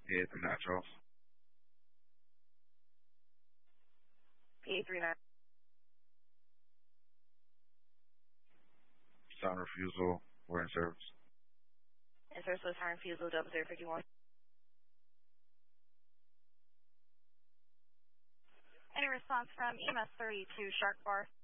Yeah, the nachos. PA39. Sound refusal. We're in service. In service with High Refusal 0051. Any response from EMS 32 Shark Bar?